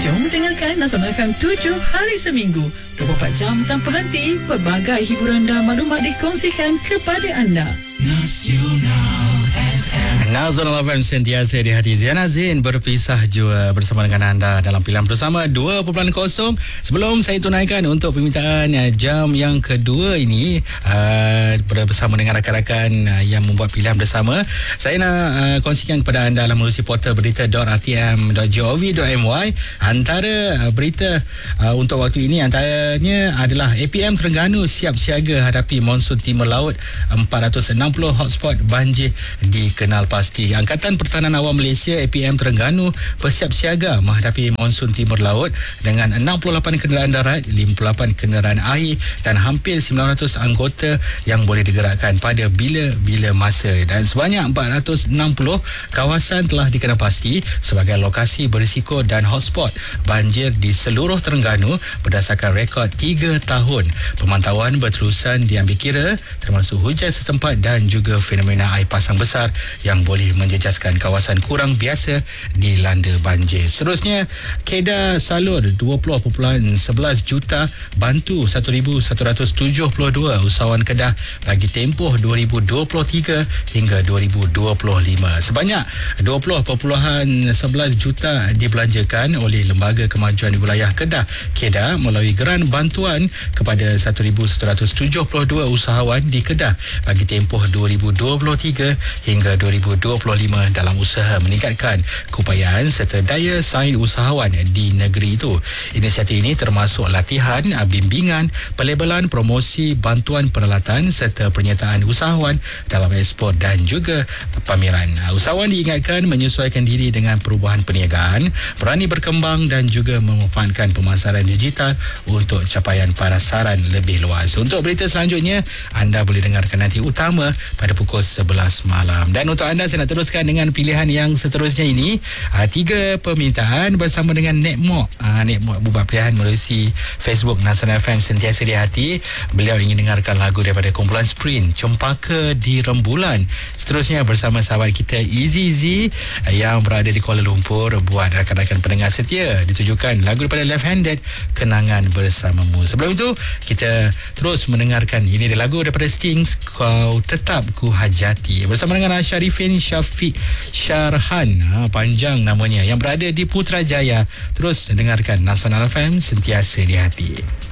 Jom dengarkan Nasional FM 7 hari seminggu 24 jam tanpa henti. Pelbagai hiburan dan maklumat dikongsikan kepada anda. Nasional FM sentiasa di hati. Ziana Zain berpisah jua bersama dengan anda dalam pilihan bersama 2.0. Sebelum saya tunaikan untuk permintaan jam yang kedua ini bersama dengan rakan-rakan yang membuat pilihan bersama, saya nak kongsikan kepada anda melalui portal berita.rtm.gov.my. Antara berita untuk waktu ini antaranya adalah APM Terengganu siap siaga hadapi monsun timur laut. 460 hotspot banjir dikenal pasti. Angkatan Pertahanan Awam Malaysia APM Terengganu bersiap siaga menghadapi monsun timur laut dengan 68 kenderaan darat, 58 kenderaan air dan hampir 900 anggota yang boleh digerakkan pada bila-bila masa, dan sebanyak 460 kawasan telah dikenal pasti sebagai lokasi berisiko dan hotspot banjir di seluruh Terengganu berdasarkan rekod 3 tahun pemantauan berterusan diambil kira, termasuk hujan setempat dan juga fenomena air pasang besar yang boleh menjejaskan kawasan kurang biasa dilanda banjir. Seterusnya, Kedah salur 20.11 juta bantu 1,172 usahawan Kedah bagi tempoh 2023 hingga 2025. Sebanyak 20.11 juta dibelanjakan oleh Lembaga Kemajuan di Wilayah Kedah melalui geran bantuan kepada 1,172 usahawan di Kedah bagi tempoh 2023 hingga 2025 dalam usaha meningkatkan keupayaan serta daya saing usahawan di negeri itu. Inisiatif ini termasuk latihan, bimbingan, pelabelan, promosi, bantuan peralatan serta penyertaan usahawan dalam ekspor dan juga pameran. Usahawan diingatkan menyesuaikan diri dengan perubahan perniagaan, berani berkembang dan juga memanfaatkan pemasaran digital untuk capaian pasaran lebih luas. Untuk berita selanjutnya, anda boleh dengarkan nanti utama pada pukul 11 malam. Dan untuk anda, saya nak teruskan dengan pilihan yang seterusnya ini. 3 permintaan bersama dengan Nekmok. Nekmok buat pilihan melalui Facebook Nasional FM sentiasa di hati. Beliau ingin dengarkan lagu daripada kumpulan Sprint, Cempaka di Rembulan. Seterusnya bersama sahabat kita Easy Z yang berada di Kuala Lumpur, buat rakan-rakan pendengar setia ditujukan lagu daripada Left Handed, Kenangan Bersamamu. Sebelum itu, kita terus mendengarkan ini adalah lagu daripada Stings, Kau Tetap Ku Hajati, bersama dengan Syarifin Syafiq Syarhan, panjang namanya, yang berada di Putrajaya. Terus dengarkan Nasional FM sentiasa di hati.